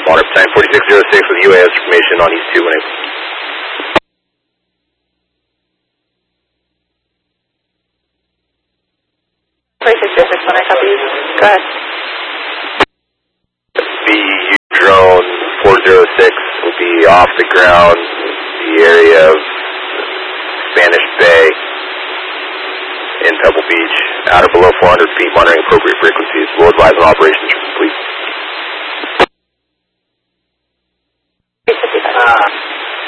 Water 94606 with UAS information on East 218. 4606, when I copy you. Go ahead. The drone 406 will be off the ground, the area of Spanish Bay in Pebble Beach, at or below 400 feet, monitoring appropriate frequencies. Will advise on operations complete.